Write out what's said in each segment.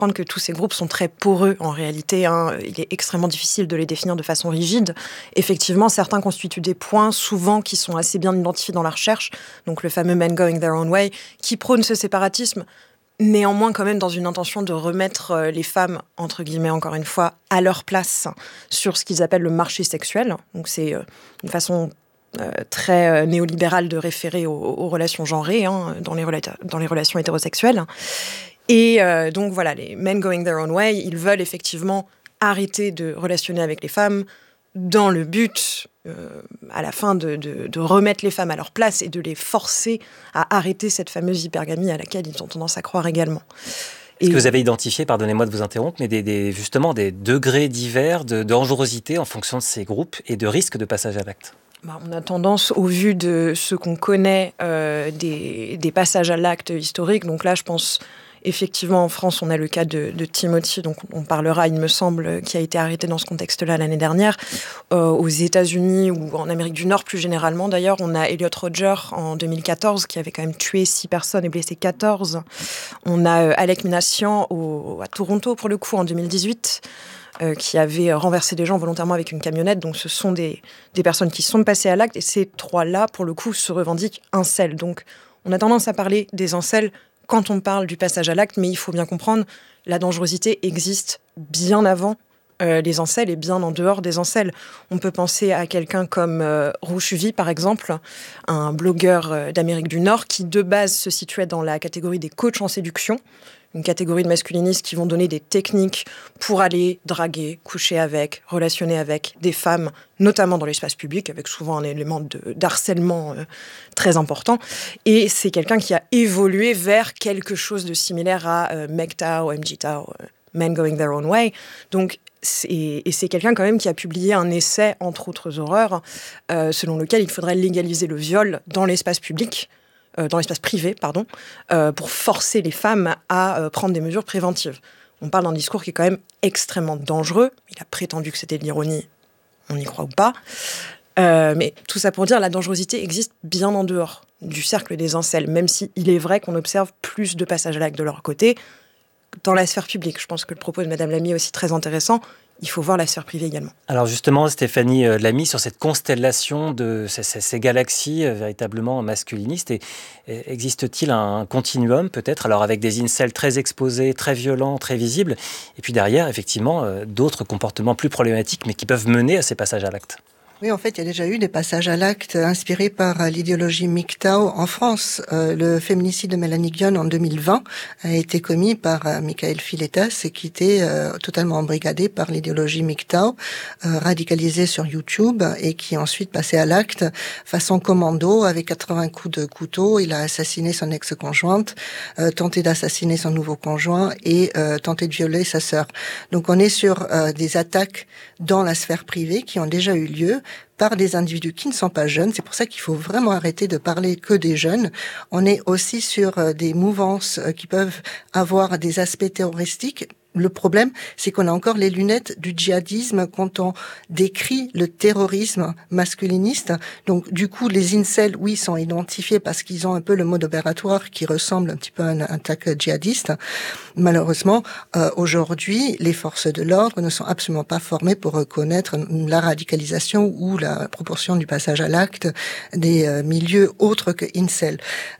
comprendre que tous ces groupes sont très poreux en réalité. Il est extrêmement difficile de les définir de façon rigide. Effectivement, certains constituent des points, souvent qui sont assez bien identifiés dans la recherche. Donc le fameux Men Going Their Own Way, qui prône ce séparatisme, néanmoins quand même dans une intention de remettre les femmes, entre guillemets encore une fois, à leur place sur ce qu'ils appellent le marché sexuel. Donc c'est une façon très néolibérale de référer aux relations genrées dans les relations hétérosexuelles. Et donc voilà, les Men Going Their Own Way, ils veulent effectivement arrêter de relationner avec les femmes dans le but, à la fin, de remettre les femmes à leur place et de les forcer à arrêter cette fameuse hypergamie à laquelle ils ont tendance à croire également. Est-ce que vous avez identifié, pardonnez-moi de vous interrompre, mais justement des degrés divers de dangerosité en fonction de ces groupes et de risque de passage à l'acte ? On a tendance, au vu de ce qu'on connaît des passages à l'acte historiques, donc là je pense effectivement en France on a le cas de Timothy, donc on parlera il me semble, qui a été arrêté dans ce contexte-là l'année dernière. Aux États-Unis ou en Amérique du Nord plus généralement d'ailleurs, on a Elliot Rodger en 2014 qui avait quand même tué 6 personnes et blessé 14. On a Alec Minassian à Toronto pour le coup en 2018. Qui avaient renversé des gens volontairement avec une camionnette. Donc ce sont des personnes qui sont passées à l'acte et ces 3-là, pour le coup, se revendiquent incels. Donc on a tendance à parler des incels quand on parle du passage à l'acte, mais il faut bien comprendre, la dangerosité existe bien avant les incels et bien en dehors des incels. On peut penser à quelqu'un comme Rouchuvi, par exemple, un blogueur d'Amérique du Nord qui, de base, se situait dans la catégorie des coachs en séduction, une catégorie de masculinistes qui vont donner des techniques pour aller draguer, coucher avec, relationner avec des femmes, notamment dans l'espace public, avec souvent un élément d'harcèlement très important. Et c'est quelqu'un qui a évolué vers quelque chose de similaire à MGTOW, Men Going Their Own Way. Donc, c'est quelqu'un quand même qui a publié un essai, entre autres horreurs, selon lequel il faudrait légaliser le viol dans l'espace public, dans l'espace privé, pour forcer les femmes à prendre des mesures préventives. On parle d'un discours qui est quand même extrêmement dangereux. Il a prétendu que c'était de l'ironie, on y croit ou pas. Mais tout ça pour dire, la dangerosité existe bien en dehors du cercle des incels, même si il est vrai qu'on observe plus de passages à l'acte de leur côté dans la sphère publique. Je pense que le propos de Madame Lamy est aussi très intéressant. Il faut voir la sphère privée également. Alors justement, Stéphanie Lamy, sur cette constellation de ces galaxies véritablement masculinistes, existe-t-il un continuum peut-être, alors avec des incels très exposés, très violents, très visibles, et puis derrière, effectivement, d'autres comportements plus problématiques, mais qui peuvent mener à ces passages à l'acte ? Oui, en fait, il y a déjà eu des passages à l'acte inspirés par l'idéologie MGTOW en France. Le féminicide de Mélanie Guion en 2020 a été commis par Michael Filetas et qui était totalement embrigadé par l'idéologie MGTOW, radicalisé sur YouTube et qui ensuite passé à l'acte façon commando avec 80 coups de couteau. Il a assassiné son ex-conjointe, tenté d'assassiner son nouveau conjoint et tenté de violer sa sœur. Donc on est sur des attaques dans la sphère privée qui ont déjà eu lieu par des individus qui ne sont pas jeunes. C'est pour ça qu'il faut vraiment arrêter de parler que des jeunes. On est aussi sur des mouvances qui peuvent avoir des aspects terroristiques. Le problème, c'est qu'on a encore les lunettes du djihadisme quand on décrit le terrorisme masculiniste. Donc, du coup, les incels, oui, sont identifiés parce qu'ils ont un peu le mode opératoire qui ressemble un petit peu à une attaque djihadiste. Malheureusement, aujourd'hui, les forces de l'ordre ne sont absolument pas formées pour reconnaître la radicalisation ou la proportion du passage à l'acte des milieux autres que incels.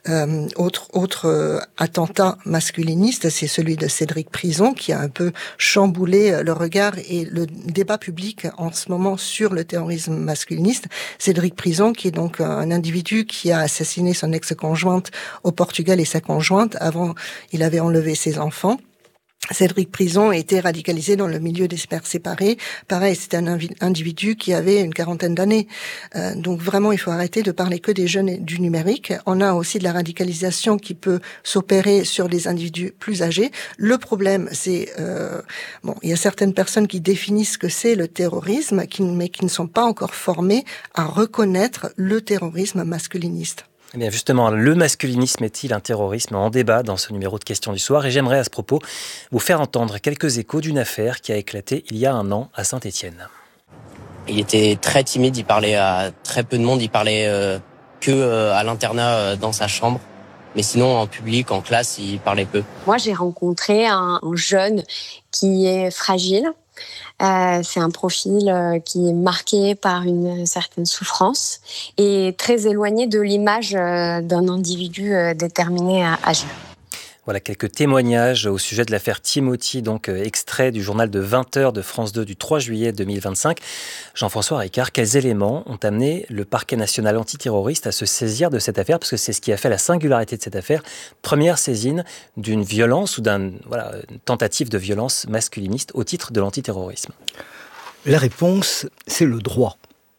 Autre attentat masculiniste, c'est celui de Cédric Prison, qui a un peu chamboulé le regard et le débat public en ce moment sur le terrorisme masculiniste. Cédric Prison, qui est donc un individu qui a assassiné son ex-conjointe au Portugal et sa conjointe. Avant, il avait enlevé ses enfants. Cédric Prison a été radicalisé dans le milieu des pères séparés. Pareil, c'était un individu qui avait une quarantaine d'années. Donc vraiment, il faut arrêter de parler que des jeunes et du numérique. On a aussi de la radicalisation qui peut s'opérer sur des individus plus âgés. Le problème, c'est... il y a certaines personnes qui définissent ce que c'est le terrorisme, mais qui ne sont pas encore formées à reconnaître le terrorisme masculiniste. Eh bien justement, le masculinisme est-il un terrorisme en débat dans ce numéro de Questions du soir ? Et j'aimerais à ce propos vous faire entendre quelques échos d'une affaire qui a éclaté il y a 1 an à Saint-Étienne. Il était très timide, il parlait à très peu de monde, il parlait à l'internat dans sa chambre. Mais sinon, en public, en classe, il parlait peu. Moi, j'ai rencontré un jeune qui est fragile. C'est un profil qui est marqué par une certaine souffrance et très éloigné de l'image d'un individu déterminé à agir. Voilà quelques témoignages au sujet de l'affaire Timothy, donc extrait du journal de 20h de France 2 du 3 juillet 2025. Jean-François Ricard, quels éléments ont amené le parquet national antiterroriste à se saisir de cette affaire? Parce que c'est ce qui a fait la singularité de cette affaire. Première saisine d'une violence ou d'une tentative de violence masculiniste au titre de l'antiterrorisme. La réponse, c'est le droit.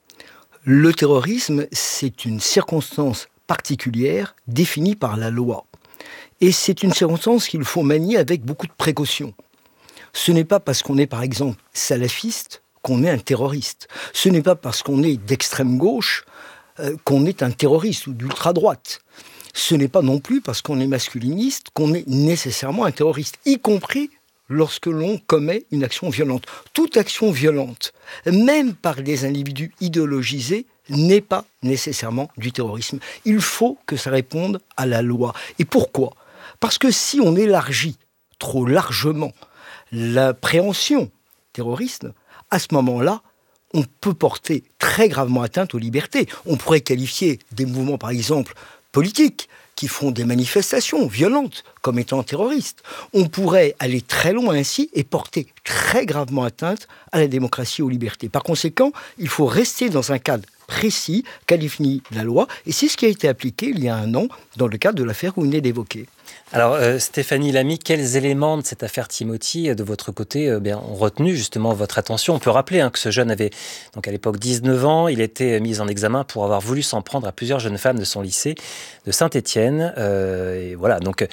Le terrorisme, c'est une circonstance particulière définie par la loi. Et c'est une circonstance qu'il faut manier avec beaucoup de précaution. Ce n'est pas parce qu'on est, par exemple, salafiste qu'on est un terroriste. Ce n'est pas parce qu'on est d'extrême gauche qu'on est un terroriste ou d'ultra-droite. Ce n'est pas non plus parce qu'on est masculiniste qu'on est nécessairement un terroriste, y compris lorsque l'on commet une action violente. Toute action violente, même par des individus idéologisés, n'est pas nécessairement du terrorisme. Il faut que ça réponde à la loi. Et pourquoi ? Parce que si on élargit trop largement la préhension terroriste, à ce moment-là, on peut porter très gravement atteinte aux libertés. On pourrait qualifier des mouvements, par exemple, politiques, qui font des manifestations violentes comme étant terroristes. On pourrait aller très loin ainsi et porter très gravement atteinte à la démocratie et aux libertés. Par conséquent, il faut rester dans un cadre précis qu'a défini la loi, et c'est ce qui a été appliqué il y a 1 an dans le cadre de l'affaire que vous venez d'évoquer. Alors Stéphanie Lamy, quels éléments de cette affaire Timothy, de votre côté, ont retenu justement votre attention? On peut rappeler que ce jeune avait donc à l'époque 19 ans, il était mis en examen pour avoir voulu s'en prendre à plusieurs jeunes femmes de son lycée de Saint-Étienne. Et voilà, donc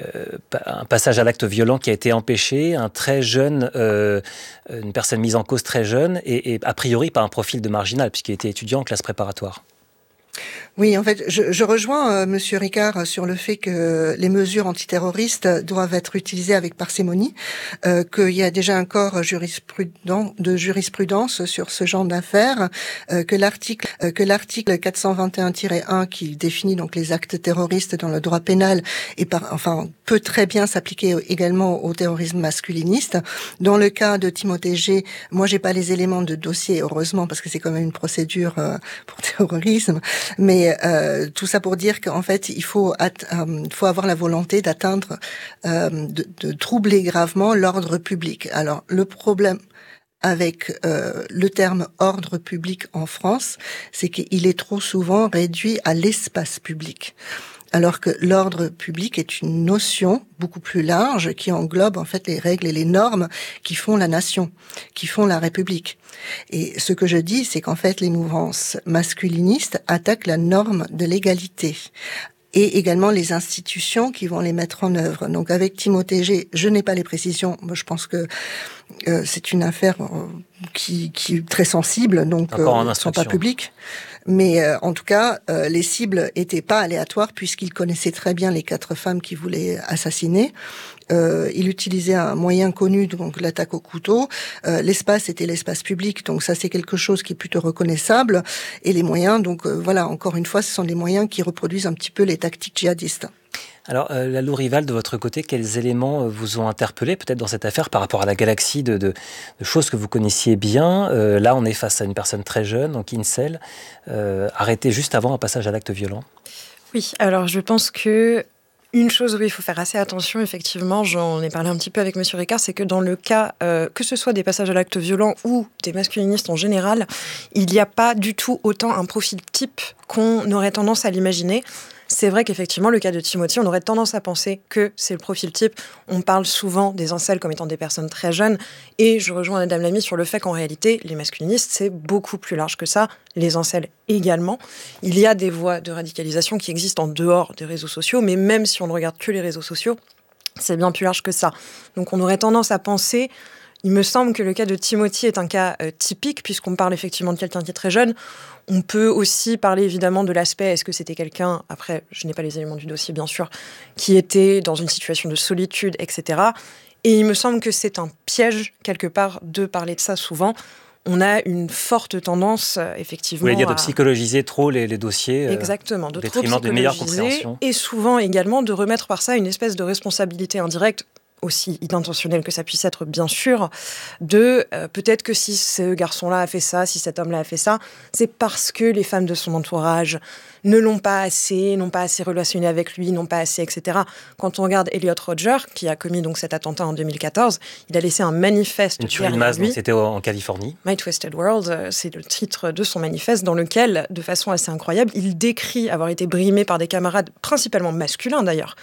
un passage à l'acte violent qui a été empêché, un très jeune, une personne mise en cause très jeune et a priori pas un profil de marginal puisqu'il était étudiant en classe préparatoire. Oui, en fait, je rejoins Monsieur Ricard sur le fait que les mesures antiterroristes doivent être utilisées avec parcimonie, qu'il y a déjà un corps de jurisprudence sur ce genre d'affaires, que l'article 421-1 qui définit donc les actes terroristes dans le droit pénal peut très bien s'appliquer également au terrorisme masculiniste. Dans le cas de Timothée G, moi j'ai pas les éléments de dossier, heureusement, parce que c'est quand même une procédure pour terrorisme, mais tout ça pour dire qu'en fait, il faut avoir la volonté d'atteindre, de troubler gravement l'ordre public. Alors, le problème avec le terme ordre public en France, c'est qu'il est trop souvent réduit à l'espace public. Alors que l'ordre public est une notion beaucoup plus large qui englobe en fait les règles et les normes qui font la nation, qui font la République. Et ce que je dis, c'est qu'en fait les mouvances masculinistes attaquent la norme de l'égalité et également les institutions qui vont les mettre en œuvre. Donc avec Timothée G, je n'ai pas les précisions. Moi, je pense que c'est une affaire qui est très sensible, donc ne sont pas publiques. Mais en tout cas, les cibles étaient pas aléatoires puisqu'il connaissait très bien les 4 femmes qui voulaient assassiner. Il utilisait un moyen connu, donc l'attaque au couteau. L'espace était l'espace public, donc ça c'est quelque chose qui est plutôt reconnaissable. Et les moyens, donc voilà, encore une fois, ce sont des moyens qui reproduisent un petit peu les tactiques djihadistes. Alors, Lalou Rival, de votre côté, quels éléments vous ont interpellé peut-être dans cette affaire par rapport à la galaxie de choses que vous connaissiez bien? Là, on est face à une personne très jeune, donc incel, arrêtée juste avant un passage à l'acte violent. Oui, alors je pense que une chose où il faut faire assez attention, effectivement, j'en ai parlé un petit peu avec Monsieur Ricard, c'est que dans le cas, que ce soit des passages à l'acte violent ou des masculinistes en général, il n'y a pas du tout autant un profil type qu'on aurait tendance à l'imaginer. C'est vrai qu'effectivement, le cas de Timothy, on aurait tendance à penser que c'est le profil type. On parle souvent des incels comme étant des personnes très jeunes. Et je rejoins Madame Lamy sur le fait qu'en réalité, les masculinistes, c'est beaucoup plus large que ça. Les incels également. Il y a des voies de radicalisation qui existent en dehors des réseaux sociaux. Mais même si on ne regarde que les réseaux sociaux, c'est bien plus large que ça. Donc on aurait tendance à penser... Il me semble que le cas de Timothy est un cas typique, puisqu'on parle effectivement de quelqu'un qui est très jeune. On peut aussi parler évidemment de l'aspect, est-ce que c'était quelqu'un, après je n'ai pas les éléments du dossier bien sûr, qui était dans une situation de solitude, etc. Et il me semble que c'est un piège quelque part de parler de ça souvent. on a une forte tendance, effectivement... Vous voulez dire de psychologiser trop les dossiers exactement, de trop détriment de meilleure psychologiser, compréhension. et souvent également de remettre par ça une espèce de responsabilité indirecte, aussi inintentionnelle que ça puisse être, bien sûr, de peut-être que si ce garçon-là a fait ça, si cet homme-là a fait ça, c'est parce que les femmes de son entourage n'ont pas assez relationné avec lui, n'ont pas assez, etc. Quand on regarde Elliot Rodger, qui a commis donc cet attentat en 2014, il a laissé un manifeste. Une tuerie de masse, donc c'était en Californie. My Twisted World, c'est le titre de son manifeste, dans lequel, de façon assez incroyable, il décrit avoir été brimé par des camarades, principalement masculins d'ailleurs.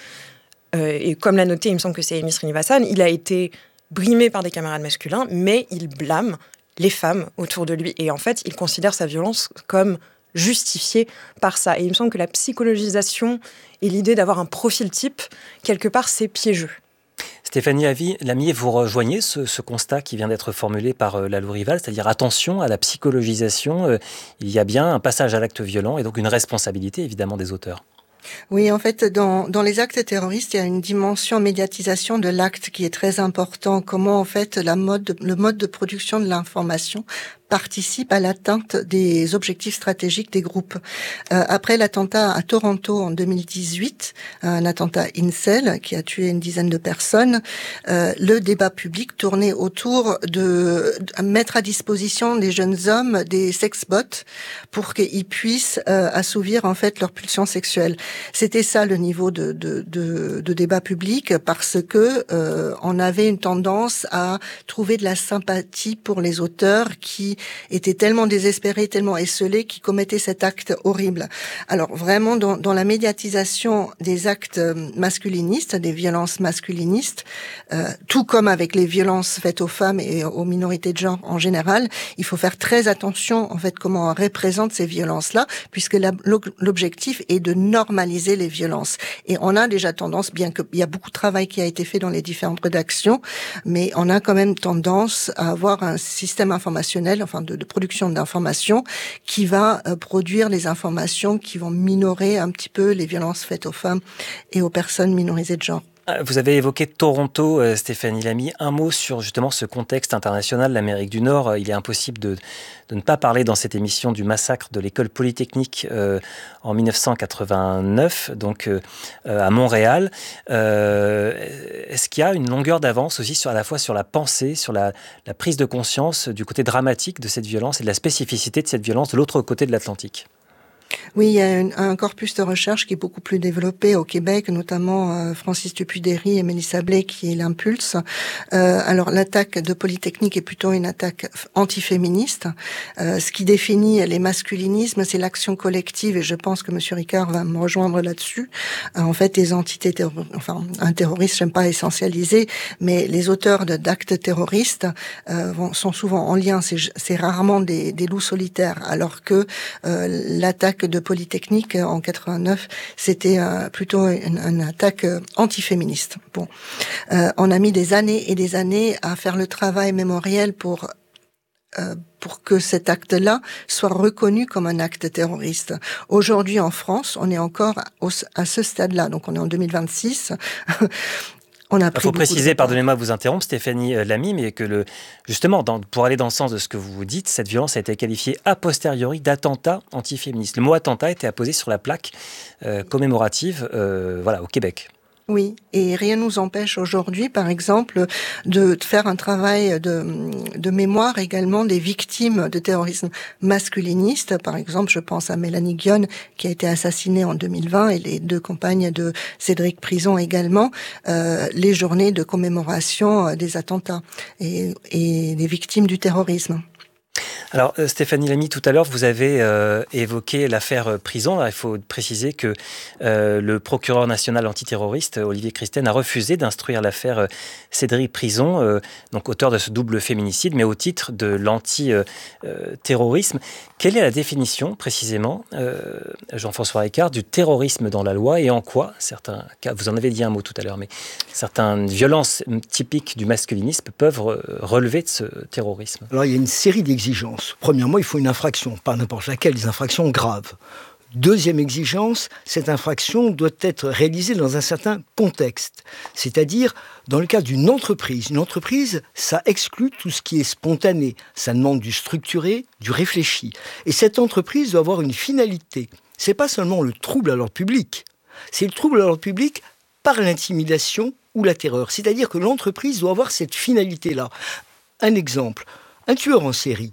Et comme l'a noté, il me semble que c'est Amy Srinivasan, il a été brimé par des camarades masculins, mais il blâme les femmes autour de lui. Et en fait, il considère sa violence comme justifiée par ça. Et il me semble que la psychologisation et l'idée d'avoir un profil type, quelque part, c'est piégeux. Stéphanie Lamy, vous rejoignez ce constat qui vient d'être formulé par Lalou Rival, c'est-à-dire attention à la psychologisation. Il y a bien un passage à l'acte violent et donc une responsabilité évidemment des auteurs. Oui, en fait, dans les actes terroristes, il y a une dimension médiatisation de l'acte qui est très important. Comment, en fait, le mode de production de l'information participe à l'atteinte des objectifs stratégiques des groupes. Après l'attentat à Toronto en 2018, un attentat incel qui a tué une dizaine de personnes, le débat public tournait autour de mettre à disposition des jeunes hommes des sexbots pour qu'ils puissent assouvir en fait leur pulsion sexuelle. C'était ça le niveau de débat public, parce que on avait une tendance à trouver de la sympathie pour les auteurs qui étaient tellement désespérés, tellement esseulés, qui commettaient cet acte horrible. Alors vraiment, dans la médiatisation des actes masculinistes, des violences masculinistes, tout comme avec les violences faites aux femmes et aux minorités de genre en général, il faut faire très attention en fait comment on représente ces violences-là, puisque l'objectif est de normaliser les violences. Et on a déjà tendance, bien qu'il y a beaucoup de travail qui a été fait dans les différentes rédactions, mais on a quand même tendance à avoir un système informationnel, enfin de production d'informations, qui va produire les informations qui vont minorer un petit peu les violences faites aux femmes et aux personnes minorisées de genre. Vous avez évoqué Toronto, Stéphanie Lamy. Un mot sur justement ce contexte international, l'Amérique du Nord. Il est impossible de ne pas parler dans cette émission du massacre de l'école polytechnique en 1989, donc à Montréal. Est-ce qu'il y a une longueur d'avance aussi à la fois sur la pensée, sur la prise de conscience du côté dramatique de cette violence et de la spécificité de cette violence de l'autre côté de l'Atlantique ? Oui, il y a un corpus de recherche qui est beaucoup plus développé au Québec, notamment Francis Dupuy-Derry et Mélissa Blais qui l'impulse. Alors l'attaque de Polytechnique est plutôt une attaque antiféministe. Ce qui définit les masculinismes, c'est l'action collective, et je pense que Monsieur Ricard va me rejoindre là-dessus. En fait, les entités un terroriste, j'aime pas essentialiser, mais les auteurs d'actes terroristes sont souvent en lien. C'est rarement des loups solitaires, alors que l'attaque de Polytechnique en 89, c'était plutôt une attaque antiféministe. Bon, on a mis des années et des années à faire le travail mémoriel pour que cet acte-là soit reconnu comme un acte terroriste. Aujourd'hui, en France, on est encore à ce stade-là. Donc, on est en 2026. Il faut préciser, pardonnez-moi de vous interrompre, Stéphanie Lamy, mais que justement, pour aller dans le sens de ce que vous dites, cette violence a été qualifiée a posteriori d'attentat antiféministe. Le mot attentat a été apposé sur la plaque commémorative au Québec. Oui, et rien ne nous empêche aujourd'hui, par exemple, de faire un travail de mémoire également des victimes de terrorisme masculiniste. Par exemple, je pense à Mélanie Guillon, qui a été assassinée en 2020, et les deux compagnes de Cédric Prison également, les journées de commémoration des attentats et des victimes du terrorisme. Alors, Stéphanie Lamy, tout à l'heure, vous avez évoqué l'affaire Prison. Alors, il faut préciser que le procureur national antiterroriste, Olivier Christen, a refusé d'instruire l'affaire Cédric Prison, donc auteur de ce double féminicide, mais au titre de l'antiterrorisme. Quelle est la définition, précisément, Jean-François Ricard, du terrorisme dans la loi, et en quoi certains cas, vous en avez dit un mot tout à l'heure, mais certaines violences typiques du masculinisme peuvent relever de ce terrorisme? Alors, il y a une série d'exigences. Premièrement, il faut une infraction, pas n'importe laquelle, des infractions graves. Deuxième exigence, cette infraction doit être réalisée dans un certain contexte, c'est-à-dire dans le cas d'une entreprise. Une entreprise, ça exclut tout ce qui est spontané, ça demande du structuré, du réfléchi. Et cette entreprise doit avoir une finalité. C'est pas seulement le trouble à l'ordre public, c'est le trouble à l'ordre public par l'intimidation ou la terreur. C'est-à-dire que l'entreprise doit avoir cette finalité-là. Un exemple, un tueur en série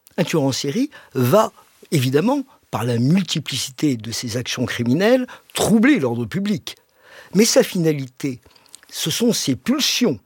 va, évidemment, par la multiplicité de ses actions criminelles, troubler l'ordre public. Mais sa finalité, ce sont ses pulsions.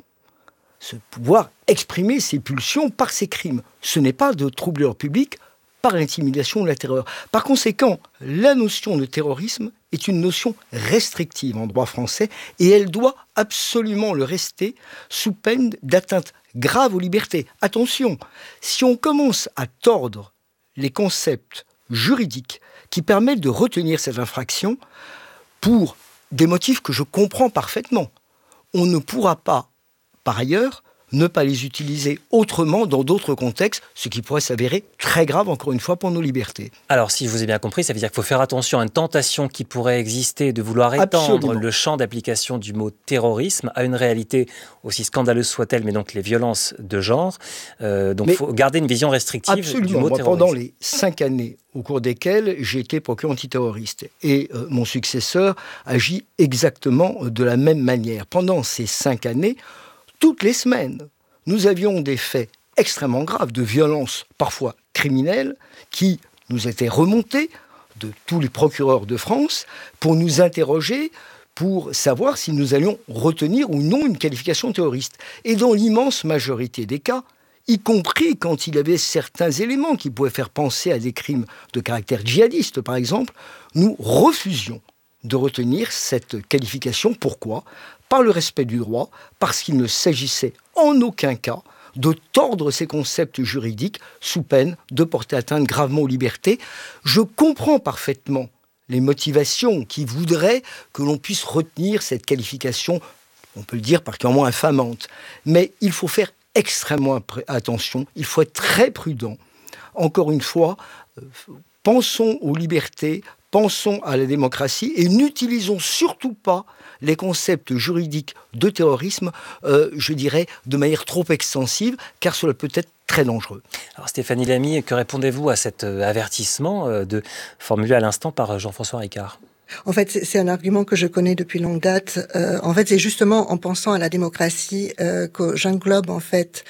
Pouvoir exprimer ses pulsions par ses crimes. Ce n'est pas de troubler l'ordre public par l'intimidation ou la terreur. Par conséquent, la notion de terrorisme est une notion restrictive en droit français et elle doit absolument le rester sous peine d'atteinte grave aux libertés. Attention, si on commence à tordre les concepts juridiques qui permettent de retenir cette infraction pour des motifs que je comprends parfaitement, on ne pourra pas, par ailleurs, ne pas les utiliser autrement dans d'autres contextes, ce qui pourrait s'avérer très grave, encore une fois, pour nos libertés. Alors, si je vous ai bien compris, ça veut dire qu'il faut faire attention à une tentation qui pourrait exister de vouloir étendre Absolument. le champ d'application du mot terrorisme à une réalité aussi scandaleuse soit-elle, mais donc les violences de genre. Donc, il faut garder une vision restrictive du mot terrorisme. Pendant les 5 années au cours desquelles j'ai été procureur antiterroriste, et mon successeur agit exactement de la même manière. Pendant ces 5 années, toutes les semaines, nous avions des faits extrêmement graves de violences, parfois criminelles, qui nous étaient remontés de tous les procureurs de France pour nous interroger, pour savoir si nous allions retenir ou non une qualification terroriste. Et dans l'immense majorité des cas, y compris quand il y avait certains éléments qui pouvaient faire penser à des crimes de caractère djihadiste, par exemple, nous refusions de retenir cette qualification. Pourquoi ? Par le respect du droit, parce qu'il ne s'agissait en aucun cas de tordre ces concepts juridiques sous peine de porter atteinte gravement aux libertés. Je comprends parfaitement les motivations qui voudraient que l'on puisse retenir cette qualification, on peut le dire particulièrement infamante. Mais il faut faire extrêmement attention, il faut être très prudent. Encore une fois, pensons aux libertés, pensons à la démocratie et n'utilisons surtout pas les concepts juridiques de terrorisme, je dirais, de manière trop extensive, car cela peut être très dangereux. Alors Stéphanie Lamy, que répondez-vous à cet avertissement formulé à l'instant par Jean-François Ricard ? En fait, c'est un argument que je connais depuis longue date. En fait, c'est justement en pensant à la démocratie que j'englobe en fait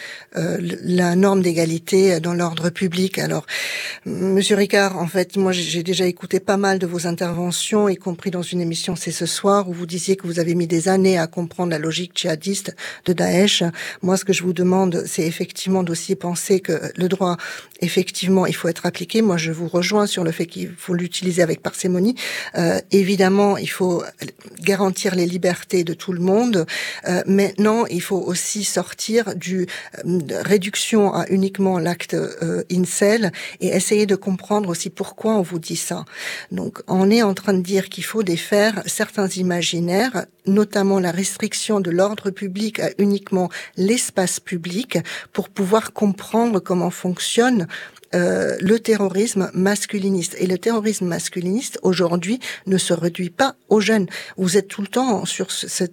la norme d'égalité dans l'ordre public. Alors, Monsieur Ricard, en fait, moi, j'ai déjà écouté pas mal de vos interventions, y compris dans une émission C'est ce soir, où vous disiez que vous avez mis des années à comprendre la logique djihadiste de Daesh. Moi, ce que je vous demande, c'est effectivement d'aussi penser que le droit, effectivement, il faut être appliqué. Moi, je vous rejoins sur le fait qu'il faut l'utiliser avec parcimonie. Évidemment, il faut garantir les libertés de tout le monde. Maintenant, il faut aussi sortir du réduction à uniquement l'acte incel et essayer de comprendre aussi pourquoi on vous dit ça. Donc, on est en train de dire qu'il faut défaire certains imaginaires, notamment la restriction de l'ordre public à uniquement l'espace public, pour pouvoir comprendre comment fonctionne le terrorisme masculiniste. Et le terrorisme masculiniste, aujourd'hui, ne se réduit pas aux jeunes. Vous êtes tout le temps sur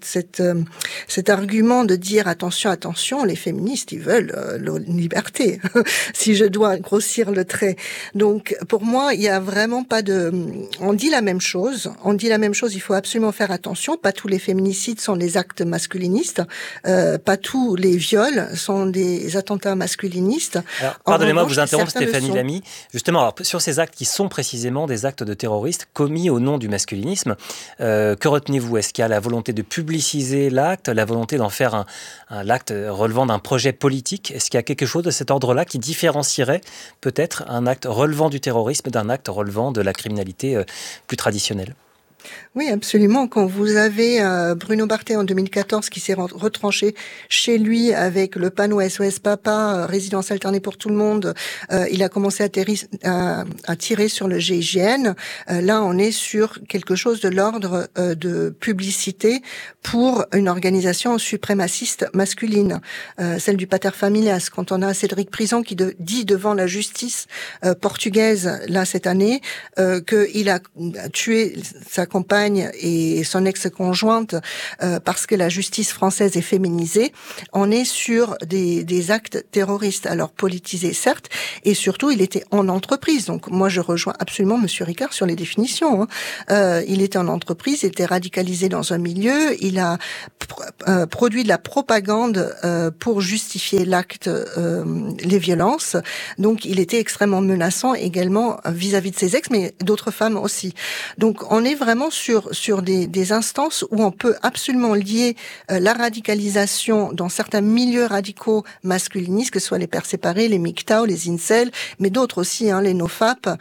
cet argument de dire attention, les féministes, ils veulent la liberté, si je dois grossir le trait. Donc, pour moi, il y a vraiment pas de... On dit la même chose, il faut absolument faire attention. Pas tous les féminicides sont des actes masculinistes, pas tous les viols sont des attentats masculinistes. Alors, pardonnez-moi de vous interrompre, Stéphanie Lamy. Justement, alors, sur ces actes qui sont précisément des actes de terroristes commis au nom du masculinisme, que retenez-vous ? Est-ce qu'il y a la volonté de publiciser l'acte, la volonté d'en faire l'acte relevant d'un projet politique ? Est-ce qu'il y a quelque chose de cet ordre-là qui différencierait peut-être un acte relevant du terrorisme d'un acte relevant de la criminalité plus traditionnelle ? Oui, absolument. Quand vous avez Bruno Barthet en 2014 qui s'est retranché chez lui avec le panneau SOS Papa, résidence alternée pour tout le monde, il a commencé à tirer sur le GIGN. Là, on est sur quelque chose de l'ordre de publicité pour une organisation suprémaciste masculine, celle du Pater Familias. Quand on a Cédric Prison qui dit devant la justice portugaise, là, cette année, qu'il a tué sa compagne et son ex-conjointe parce que la justice française est féminisée, on est sur des actes terroristes, alors politisés certes, et surtout il était en entreprise. Donc moi je rejoins absolument Monsieur Ricard sur les définitions. Il était en entreprise, il était radicalisé dans un milieu, il a produit de la propagande pour justifier l'acte, les violences. Donc il était extrêmement menaçant également vis-à-vis de ses ex, mais d'autres femmes aussi. Donc on est vraiment sur des instances où on peut absolument lier la radicalisation dans certains milieux radicaux masculinistes, que ce soit les pères séparés, les MGTOW, les incels, mais d'autres aussi, les nofap,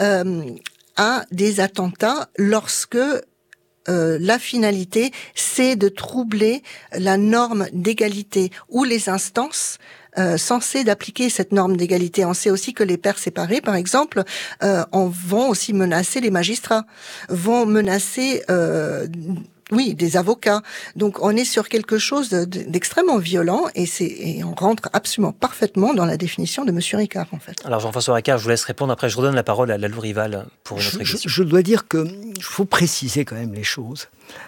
à des attentats lorsque la finalité, c'est de troubler la norme d'égalité ou les instances censées d'appliquer cette norme d'égalité. On sait aussi que les pères séparés, par exemple, vont aussi menacer les magistrats, vont menacer des avocats. Donc on est sur quelque chose d'extrêmement violent et on rentre absolument parfaitement dans la définition de Monsieur Ricard, en fait. Alors Jean-François Ricard, je vous laisse répondre. Après, je redonne la parole à Lalou Rival pour une autre question. Je dois dire qu'il faut préciser quand même les choses.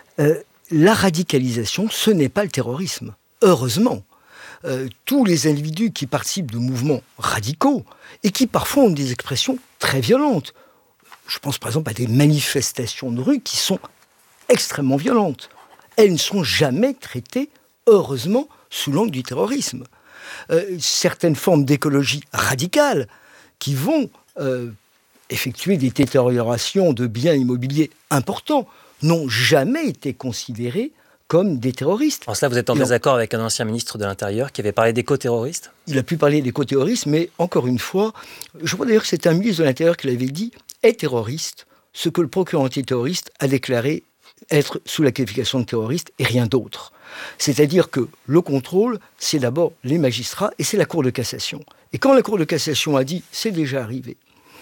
La radicalisation, ce n'est pas le terrorisme. Heureusement. Tous les individus qui participent de mouvements radicaux et qui parfois ont des expressions très violentes. Je pense par exemple à des manifestations de rue qui sont extrêmement violentes. Elles ne sont jamais traitées, heureusement, sous l'angle du terrorisme. Certaines formes d'écologie radicale qui vont effectuer des détériorations de biens immobiliers importants n'ont jamais été considérées comme des terroristes. En cela, vous êtes en désaccord avec un ancien ministre de l'Intérieur qui avait parlé d'éco-terroristes ? Il a pu parler d'éco-terroristes, mais encore une fois, je crois d'ailleurs que c'est un ministre de l'Intérieur qui l'avait dit, est terroriste ce que le procureur antiterroriste a déclaré être sous la qualification de terroriste et rien d'autre. C'est-à-dire que le contrôle, c'est d'abord les magistrats et c'est la Cour de cassation. Et quand la Cour de cassation a dit « c'est déjà arrivé »,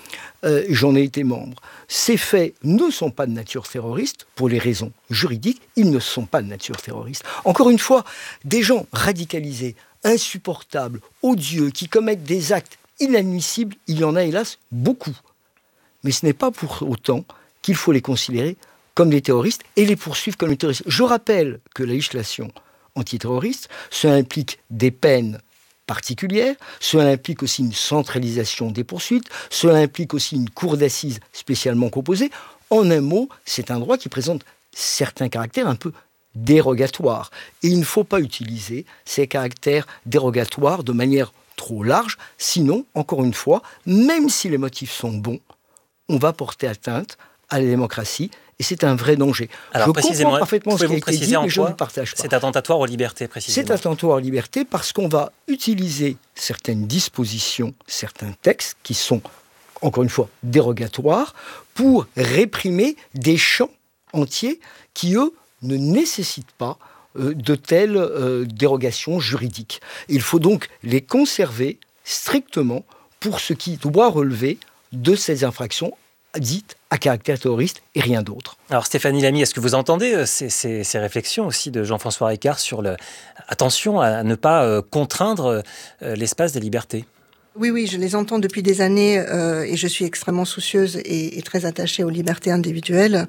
j'en ai été membre. Ces faits ne sont pas de nature terroriste, pour les raisons juridiques, ils ne sont pas de nature terroriste. Encore une fois, des gens radicalisés, insupportables, odieux, qui commettent des actes inadmissibles, il y en a hélas beaucoup. Mais ce n'est pas pour autant qu'il faut les considérer comme des terroristes et les poursuivre comme des terroristes. Je rappelle que la législation antiterroriste, cela implique des peines particulière, cela implique aussi une centralisation des poursuites, cela implique aussi une cour d'assises spécialement composée. En un mot, c'est un droit qui présente certains caractères un peu dérogatoires. Et il ne faut pas utiliser ces caractères dérogatoires de manière trop large, sinon, encore une fois, même si les motifs sont bons, on va porter atteinte à la démocratie. Et c'est un vrai danger. Alors, je comprends parfaitement ce qui a été dit, mais je ne le partage pas. C'est attentatoire aux libertés, précisément. C'est attentatoire aux libertés parce qu'on va utiliser certaines dispositions, certains textes qui sont, encore une fois, dérogatoires, pour réprimer des champs entiers qui, eux, ne nécessitent pas de telles dérogations juridiques. Il faut donc les conserver strictement pour ce qui doit relever de ces infractions dites à caractère terroriste et rien d'autre. Alors Stéphanie Lamy, est-ce que vous entendez ces réflexions aussi de Jean-François Ricard sur attention à ne pas contraindre l'espace des libertés ? Oui, je les entends depuis des années et je suis extrêmement soucieuse et très attachée aux libertés individuelles.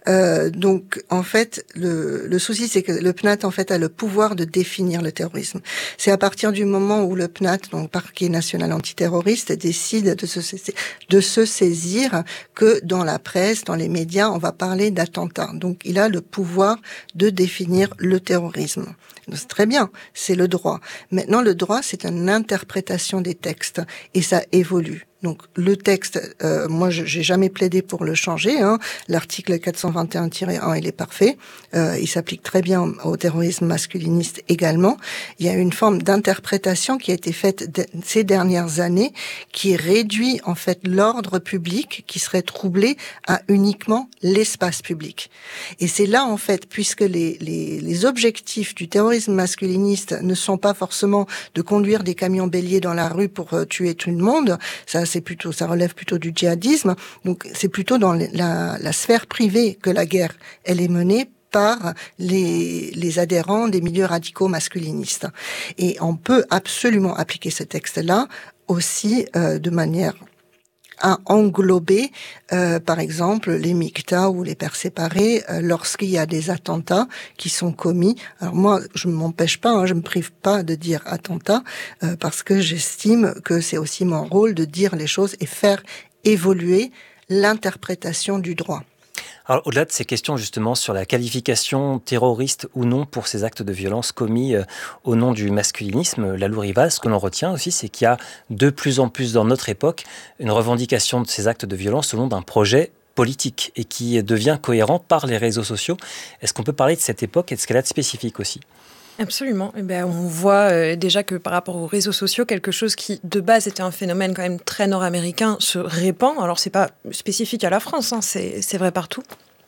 Donc, en fait, le souci, c'est que le PNAT, en fait, a le pouvoir de définir le terrorisme. C'est à partir du moment où le PNAT, donc Parquet national antiterroriste, décide de se saisir que dans la presse, dans les médias, on va parler d'attentats. Donc, il a le pouvoir de définir le terrorisme. C'est très bien, c'est le droit. Maintenant, le droit, c'est une interprétation des textes et ça évolue. Donc le texte, moi j'ai jamais plaidé pour le changer. L'article 421-1, il est parfait. Il s'applique très bien au terrorisme masculiniste également. Il y a une forme d'interprétation qui a été faite ces dernières années qui réduit en fait l'ordre public qui serait troublé à uniquement l'espace public. Et c'est là en fait, puisque les objectifs du terrorisme masculiniste ne sont pas forcément de conduire des camions béliers dans la rue pour tuer tout le monde, ça relève plutôt du djihadisme. Donc c'est plutôt dans la sphère privée que la guerre elle est menée par les adhérents des milieux radicaux masculinistes. Et on peut absolument appliquer ce texte-là aussi de manière à englober, par exemple, les MICTA ou les pères séparés lorsqu'il y a des attentats qui sont commis. Alors moi, je ne m'empêche pas, je ne me prive pas de dire attentat, parce que j'estime que c'est aussi mon rôle de dire les choses et faire évoluer l'interprétation du droit. Alors, au-delà de ces questions justement sur la qualification terroriste ou non pour ces actes de violence commis au nom du masculinisme, Lalou Rivas, ce que l'on retient aussi, c'est qu'il y a de plus en plus dans notre époque une revendication de ces actes de violence au nom d'un projet politique et qui devient cohérent par les réseaux sociaux. Est-ce qu'on peut parler de cette époque et de ce qu'elle a de spécifique aussi ? Absolument. On voit déjà que par rapport aux réseaux sociaux, quelque chose qui de base était un phénomène quand même très nord-américain se répand. Alors c'est pas spécifique à la France, c'est vrai partout.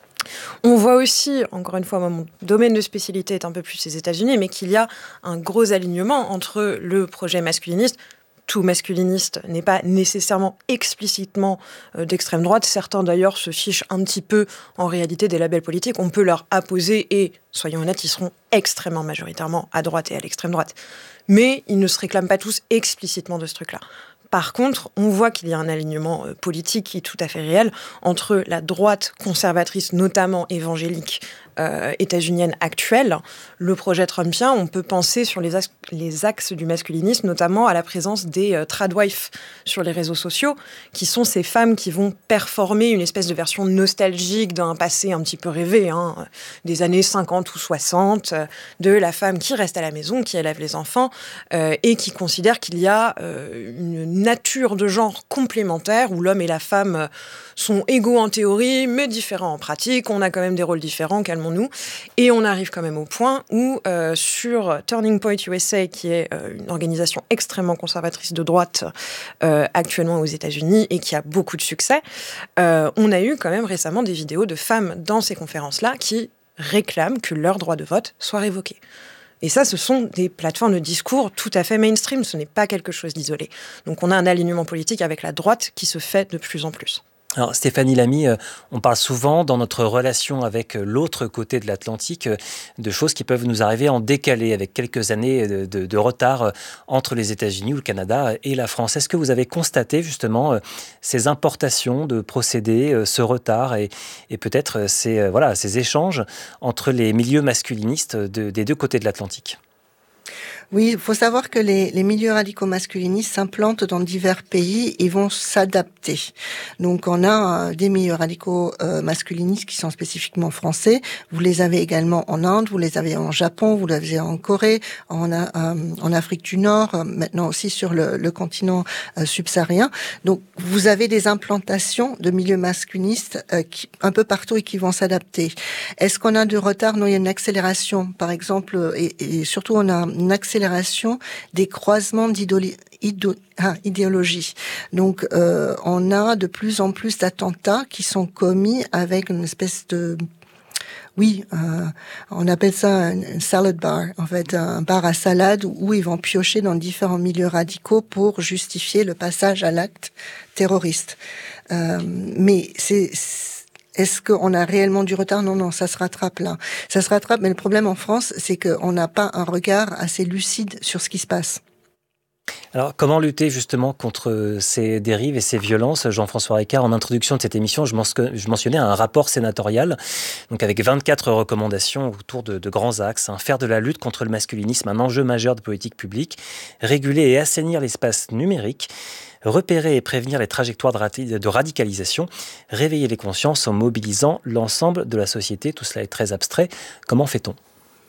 On voit aussi, encore une fois, mon domaine de spécialité est un peu plus les États-Unis, mais qu'il y a un gros alignement entre le projet masculiniste. Tout masculiniste n'est pas nécessairement explicitement d'extrême droite. Certains, d'ailleurs, se fichent un petit peu, en réalité, des labels politiques. On peut leur apposer, et, soyons honnêtes, ils seront extrêmement majoritairement à droite et à l'extrême droite. Mais ils ne se réclament pas tous explicitement de ce truc-là. Par contre, on voit qu'il y a un alignement politique qui est tout à fait réel entre la droite conservatrice, notamment évangélique, états-unienne actuelle, le projet trumpien. On peut penser sur les axes du masculinisme, notamment à la présence des tradwives sur les réseaux sociaux, qui sont ces femmes qui vont performer une espèce de version nostalgique d'un passé un petit peu rêvé, des années 50 ou 60, de la femme qui reste à la maison, qui élève les enfants, et qui considère qu'il y a une nature de genre complémentaire, où l'homme et la femme sont égaux en théorie, mais différents en pratique. On a quand même des rôles différents, calmons-nous. Et on arrive quand même au point où, sur Turning Point USA, qui est une organisation extrêmement conservatrice de droite actuellement aux États-Unis et qui a beaucoup de succès, on a eu quand même récemment des vidéos de femmes dans ces conférences-là qui réclament que leur droit de vote soit révoqué. Et ça, ce sont des plateformes de discours tout à fait mainstream, ce n'est pas quelque chose d'isolé. Donc on a un alignement politique avec la droite qui se fait de plus en plus. Alors Stéphanie Lamy, on parle souvent dans notre relation avec l'autre côté de l'Atlantique de choses qui peuvent nous arriver en décalé, avec quelques années de retard entre les États-Unis ou le Canada et la France. Est-ce que vous avez constaté justement ces importations de procédés, ce retard et peut-être ces échanges entre les milieux masculinistes des deux côtés de l'Atlantique ? Oui, il faut savoir que les milieux radicaux masculinistes s'implantent dans divers pays et vont s'adapter. Donc on a des milieux radicaux masculinistes qui sont spécifiquement français. Vous les avez également en Inde, vous les avez en Japon, vous les avez en Corée, en Afrique du Nord, maintenant aussi sur le continent subsaharien. Donc vous avez des implantations de milieux masculinistes un peu partout et qui vont s'adapter. Est-ce qu'on a du retard? Non, il y a une accélération, par exemple, et surtout on a une accélération des croisements d'idéologie. Donc, on a de plus en plus d'attentats qui sont commis avec une espèce de... Oui, on appelle ça un salad bar, en fait, un bar à salade où ils vont piocher dans différents milieux radicaux pour justifier le passage à l'acte terroriste. Mais est-ce qu'on a réellement du retard? Non, ça se rattrape là. Ça se rattrape, mais le problème en France, c'est qu'on n'a pas un regard assez lucide sur ce qui se passe. Alors, comment lutter justement contre ces dérives et ces violences? Jean-François Ricard, en introduction de cette émission, je mentionnais un rapport sénatorial, donc avec 24 recommandations autour de grands axes. Faire de la lutte contre le masculinisme un enjeu majeur de politique publique, réguler et assainir l'espace numérique, repérer et prévenir les trajectoires de radicalisation, réveiller les consciences en mobilisant l'ensemble de la société. Tout cela est très abstrait. Comment fait-on ? Je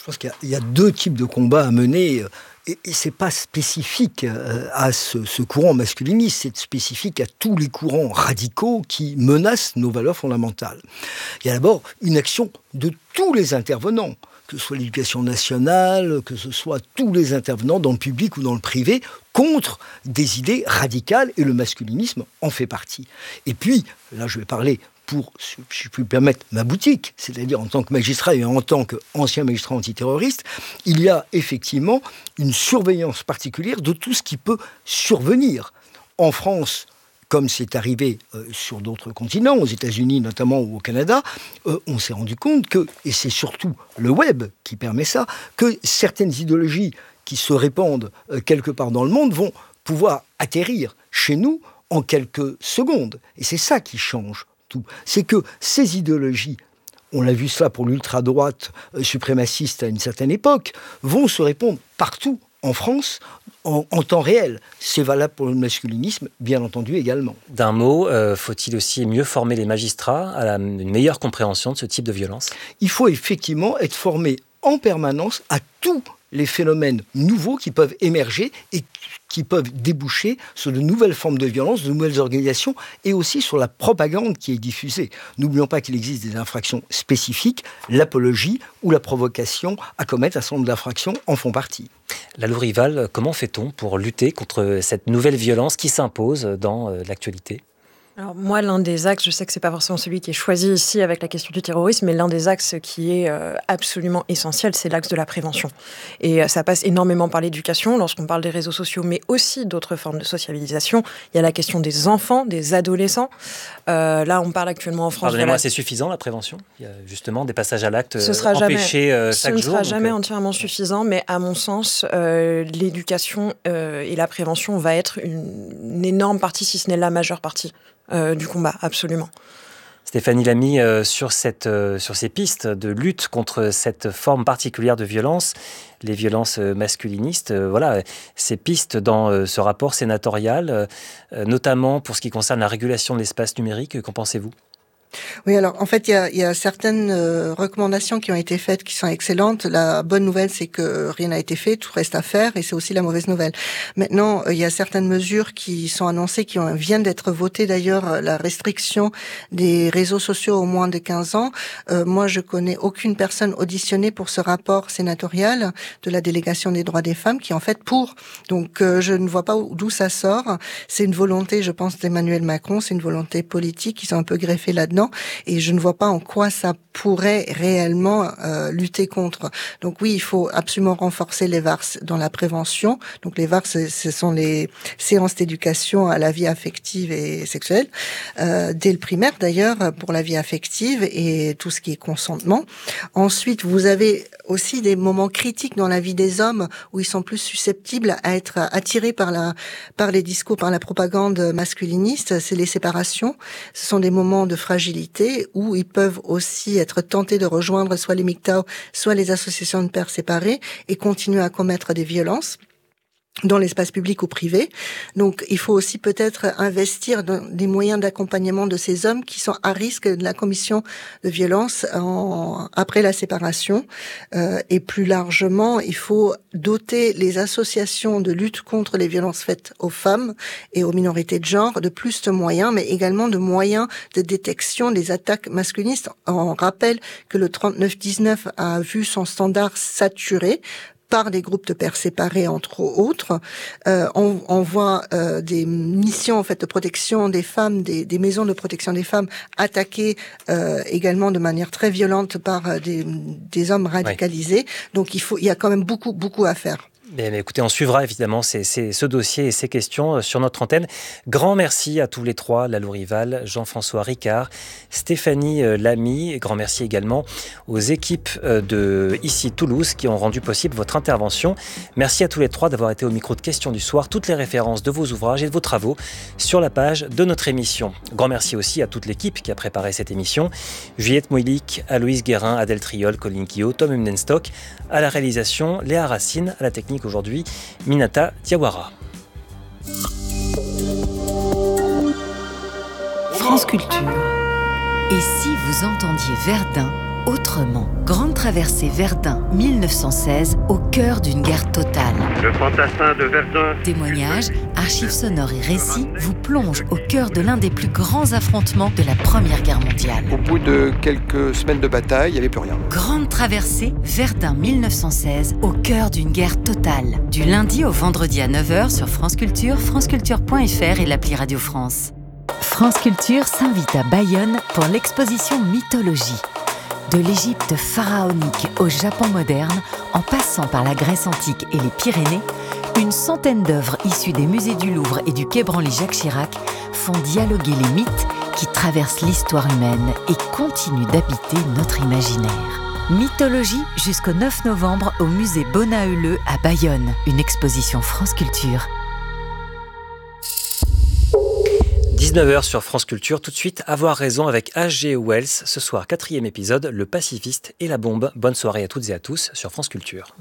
pense qu'il y a deux types de combats à mener. Et c'est pas spécifique à ce courant masculiniste, c'est spécifique à tous les courants radicaux qui menacent nos valeurs fondamentales. Il y a d'abord une action de tous les intervenants, que ce soit l'éducation nationale, que ce soit tous les intervenants dans le public ou dans le privé, contre des idées radicales, et le masculinisme en fait partie. Et puis, là je vais parler pour, si je puis me permettre, ma boutique, c'est-à-dire en tant que magistrat et en tant qu'ancien magistrat antiterroriste, il y a effectivement une surveillance particulière de tout ce qui peut survenir. En France, comme c'est arrivé sur d'autres continents, aux États-Unis notamment ou au Canada, on s'est rendu compte que, et c'est surtout le web qui permet ça, que certaines idéologies qui se répandent quelque part dans le monde vont pouvoir atterrir chez nous en quelques secondes. Et c'est ça qui change tout. C'est que ces idéologies, on l'a vu cela pour l'ultra-droite suprémaciste à une certaine époque, vont se répandre partout en France en temps réel. C'est valable pour le masculinisme, bien entendu, également. D'un mot, faut-il aussi mieux former les magistrats à une meilleure compréhension de ce type de violence ? Il faut effectivement être formé en permanence à tous les phénomènes nouveaux qui peuvent émerger et qui peuvent déboucher sur de nouvelles formes de violence, de nouvelles organisations, et aussi sur la propagande qui est diffusée. N'oublions pas qu'il existe des infractions spécifiques, l'apologie ou la provocation à commettre un certain nombre d'infractions en font partie. Lalou Rival, comment fait-on pour lutter contre cette nouvelle violence qui s'impose dans l'actualité ? Alors moi, l'un des axes, je sais que c'est pas forcément celui qui est choisi ici avec la question du terrorisme, mais l'un des axes qui est absolument essentiel, c'est l'axe de la prévention. Et ça passe énormément par l'éducation, lorsqu'on parle des réseaux sociaux, mais aussi d'autres formes de socialisation. Il y a la question des enfants, des adolescents. Là, on parle actuellement en France... Pardonnez-moi, c'est suffisant la prévention ? Il y a justement des passages à l'acte empêchés chaque jour. Ce ne sera jamais entièrement suffisant, mais à mon sens, l'éducation et la prévention va être une énorme partie, si ce n'est la majeure partie du combat, absolument. Stéphanie Lamy, sur ces pistes de lutte contre cette forme particulière de violence, les violences masculinistes, ces pistes dans ce rapport sénatorial, notamment pour ce qui concerne la régulation de l'espace numérique, qu'en pensez-vous ? Oui, alors en fait, il y a certaines recommandations qui ont été faites qui sont excellentes. La bonne nouvelle, c'est que rien n'a été fait, tout reste à faire, et c'est aussi la mauvaise nouvelle. Maintenant, il y a certaines mesures qui sont annoncées, qui viennent d'être votées d'ailleurs, la restriction des réseaux sociaux aux moins de 15 ans. Moi, je connais aucune personne auditionnée pour ce rapport sénatorial de la délégation des droits des femmes qui est en fait pour. Donc, je ne vois pas d'où ça sort. C'est une volonté, je pense, d'Emmanuel Macron, c'est une volonté politique, ils sont un peu greffés là-dedans. Et je ne vois pas en quoi ça pourrait réellement lutter contre. Donc oui, il faut absolument renforcer les VARS dans la prévention. Donc les VARS, ce sont les séances d'éducation à la vie affective et sexuelle, dès le primaire d'ailleurs, pour la vie affective et tout ce qui est consentement. Ensuite, vous avez aussi des moments critiques dans la vie des hommes où ils sont plus susceptibles à être attirés par les discours, par la propagande masculiniste. C'est les séparations. Ce sont des moments de fragilité où ils peuvent aussi être tentés de rejoindre soit les MGTOW, soit les associations de pères séparés et continuer à commettre des violences dans l'espace public ou privé. Donc, il faut aussi peut-être investir dans des moyens d'accompagnement de ces hommes qui sont à risque de la commission de violence après la séparation. Et plus largement, il faut doter les associations de lutte contre les violences faites aux femmes et aux minorités de genre de plus de moyens, mais également de moyens de détection des attaques masculinistes. On rappelle que le 3919 a vu son standard saturé par des groupes de pères séparés, entre autres. On voit des missions en fait de protection des femmes, des maisons de protection des femmes attaquées également de manière très violente par des hommes radicalisés. Ouais. Donc il y a quand même beaucoup à faire. Mais écoutez, on suivra évidemment ce dossier et ces questions sur notre antenne. Grand merci à tous les trois, Lalou Rival, Jean-François Ricard, Stéphanie Lamy. Grand merci également aux équipes de ici Toulouse qui ont rendu possible votre intervention. Merci à tous les trois d'avoir été au micro de Questions du soir. Toutes les références de vos ouvrages et de vos travaux sur la page de notre émission. Grand merci aussi à toute l'équipe qui a préparé cette émission. Juliette Moïlic, Aloïse Guérin, Adèle Triol, Colin Quillot, Tom Humdenstock. À la réalisation, Léa Racine, à la technique aujourd'hui, Minata Diawara. France Culture. Et si vous entendiez Verdun autrement. Grande traversée Verdun 1916, au cœur d'une guerre totale. Le fantassin de Verdun. Témoignages, archives sonores et récits vous plongent au cœur de l'un des plus grands affrontements de la Première Guerre mondiale. Au bout de quelques semaines de bataille, il n'y avait plus rien. Grande traversée Verdun 1916, au cœur d'une guerre totale. Du lundi au vendredi à 9h sur France Culture, franceculture.fr et l'appli Radio France. France Culture s'invite à Bayonne pour l'exposition Mythologie. De l'Égypte pharaonique au Japon moderne, en passant par la Grèce antique et les Pyrénées, une centaine d'œuvres issues des musées du Louvre et du Quai Branly-Jacques Chirac font dialoguer les mythes qui traversent l'histoire humaine et continuent d'habiter notre imaginaire. Mythologie jusqu'au 9 novembre au musée Bonaeuleux à Bayonne, une exposition France Culture. 19h sur France Culture, tout de suite, Avoir raison avec H.G. Wells. Ce soir, 4e épisode, Le pacifiste et la bombe. Bonne soirée à toutes et à tous sur France Culture.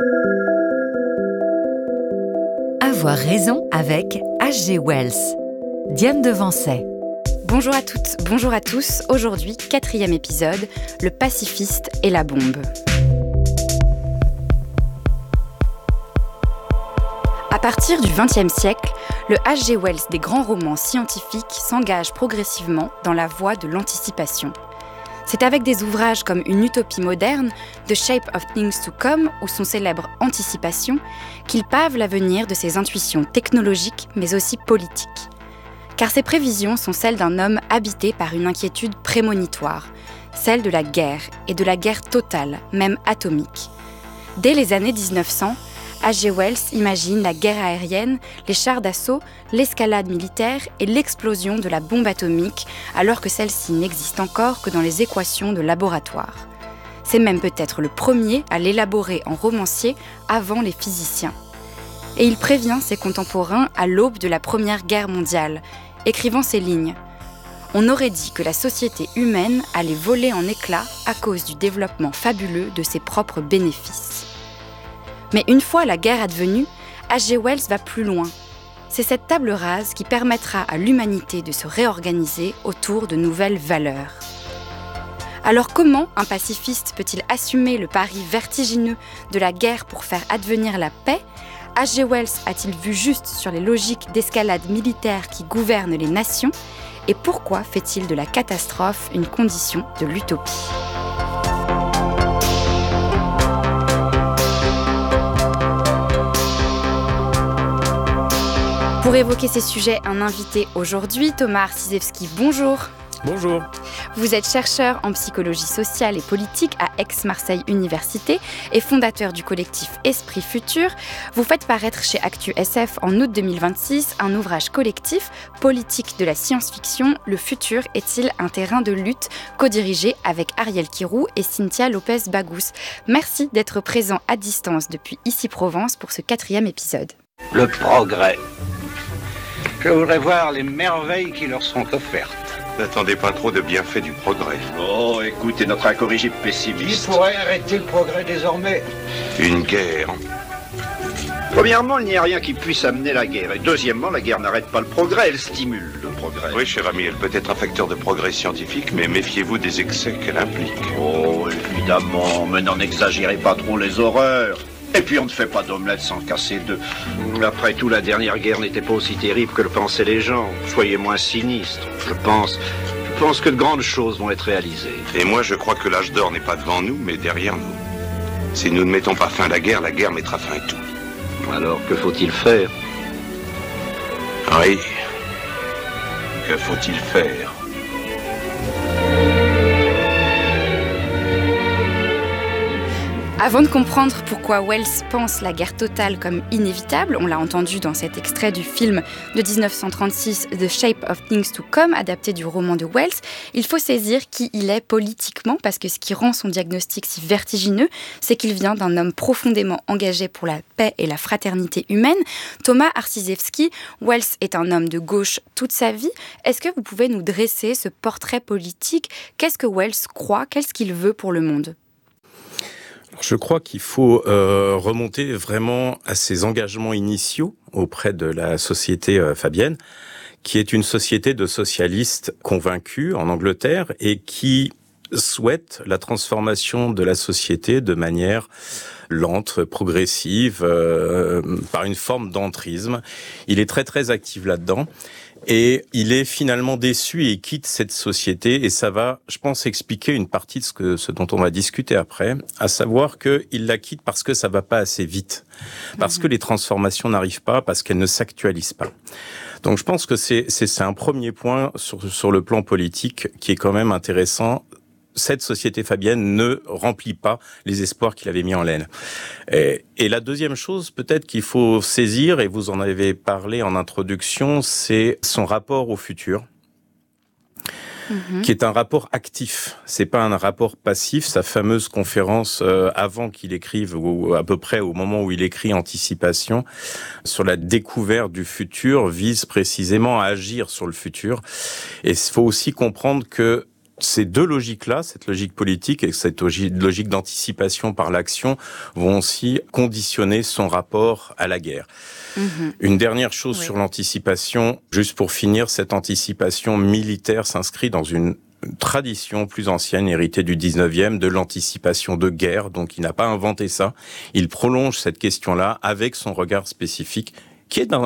Avoir raison avec H.G. Wells. Diane Devancey. Bonjour à toutes, bonjour à tous. Aujourd'hui, 4e épisode, Le pacifiste et la bombe. À partir du XXe siècle, le H.G. Wells des grands romans scientifiques s'engage progressivement dans la voie de l'anticipation. C'est avec des ouvrages comme Une utopie moderne, The Shape of Things to Come ou son célèbre Anticipation qu'il pave l'avenir de ses intuitions technologiques mais aussi politiques. Car ses prévisions sont celles d'un homme habité par une inquiétude prémonitoire, celle de la guerre et de la guerre totale, même atomique. Dès les années 1900, H.G. Wells imagine la guerre aérienne, les chars d'assaut, l'escalade militaire et l'explosion de la bombe atomique, alors que celle-ci n'existe encore que dans les équations de laboratoire. C'est même peut-être le premier à l'élaborer en romancier avant les physiciens. Et il prévient ses contemporains à l'aube de la Première Guerre mondiale, écrivant ces lignes. On aurait dit que la société humaine allait voler en éclats à cause du développement fabuleux de ses propres bénéfices. Mais une fois la guerre advenue, H.G. Wells va plus loin. C'est cette table rase qui permettra à l'humanité de se réorganiser autour de nouvelles valeurs. Alors comment un pacifiste peut-il assumer le pari vertigineux de la guerre pour faire advenir la paix ? H.G. Wells a-t-il vu juste sur les logiques d'escalade militaire qui gouvernent les nations ? Et pourquoi fait-il de la catastrophe une condition de l'utopie ? Pour évoquer ces sujets, un invité aujourd'hui, Thomas Arciszewski, bonjour. Bonjour. Vous êtes chercheur en psychologie sociale et politique à Aix-Marseille Université et fondateur du collectif Esprit Futur. Vous faites paraître chez Actu SF en août 2026 un ouvrage collectif, Politique de la science-fiction, le futur est-il un terrain de lutte, co-dirigé avec Ariel Kirou et Cynthia Lopez-Bagous. Merci d'être présent à distance depuis Issy-Provence pour ce 4e épisode. Le progrès. Je voudrais voir les merveilles qui leur sont offertes. N'attendez pas trop de bienfaits du progrès. Oh, écoutez notre incorrigible pessimiste. Qui pourrait arrêter le progrès désormais ? Une guerre. Premièrement, il n'y a rien qui puisse amener la guerre. Et deuxièmement, la guerre n'arrête pas le progrès, elle stimule le progrès. Oui, cher ami, elle peut être un facteur de progrès scientifique, mais méfiez-vous des excès qu'elle implique. Oh, évidemment, mais n'en exagérez pas trop les horreurs. Et puis on ne fait pas d'omelette sans casser d'œufs. Après tout, la dernière guerre n'était pas aussi terrible que le pensaient les gens. Soyez moins sinistres. Je pense que de grandes choses vont être réalisées. Et moi, je crois que l'âge d'or n'est pas devant nous, mais derrière nous. Si nous ne mettons pas fin à la guerre mettra fin à tout. Alors, que faut-il faire ? Oui. Que faut-il faire ? Avant de comprendre pourquoi Wells pense la guerre totale comme inévitable, on l'a entendu dans cet extrait du film de 1936 The Shape of Things to Come, adapté du roman de Wells, il faut saisir qui il est politiquement, parce que ce qui rend son diagnostic si vertigineux, c'est qu'il vient d'un homme profondément engagé pour la paix et la fraternité humaine. Thomas Arciszewski, Wells est un homme de gauche toute sa vie. Est-ce que vous pouvez nous dresser ce portrait politique ? Qu'est-ce que Wells croit ? Qu'est-ce qu'il veut pour le monde ? Je crois qu'il faut remonter vraiment à ses engagements initiaux auprès de la société fabienne, qui est une société de socialistes convaincus en Angleterre et qui souhaite la transformation de la société de manière lente, progressive, par une forme d'entrisme. Il est très très actif là-dedans. Et il est finalement déçu et il quitte cette société, et ça va, je pense, expliquer une partie de ce dont on va discuter après, à savoir qu'il la quitte parce que ça va pas assez vite, parce que les transformations n'arrivent pas, parce qu'elles ne s'actualisent pas. Donc je pense que c'est un premier point sur le plan politique qui est quand même intéressant. Cette société fabienne ne remplit pas les espoirs qu'il avait mis en laine. Et la deuxième chose, peut-être qu'il faut saisir, et vous en avez parlé en introduction, c'est son rapport au futur, qui est un rapport actif. C'est pas un rapport passif. Sa fameuse conférence avant qu'il écrive, ou à peu près au moment où il écrit Anticipation, sur la découverte du futur, vise précisément à agir sur le futur. Et il faut aussi comprendre que ces deux logiques-là, cette logique politique et cette logique d'anticipation par l'action, vont aussi conditionner son rapport à la guerre. Une dernière chose sur l'anticipation, juste pour finir, cette anticipation militaire s'inscrit dans une tradition plus ancienne, héritée du 19e, de l'anticipation de guerre. Donc il n'a pas inventé ça. Il prolonge cette question-là avec son regard spécifique, qui est